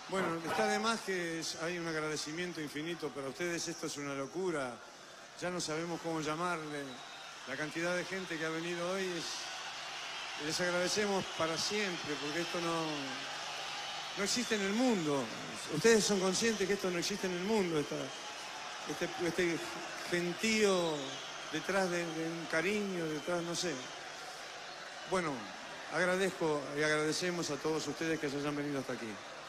Bueno, está de más que hay un agradecimiento infinito para ustedes. Esto es una locura. Ya no sabemos cómo llamarle. La cantidad de gente que ha venido hoy les agradecemos para siempre, porque esto no existe en el mundo. Ustedes son conscientes que esto no existe en el mundo. Este gentío detrás de un cariño, detrás, no sé. Bueno, agradezco y agradecemos a todos ustedes que se hayan venido hasta aquí.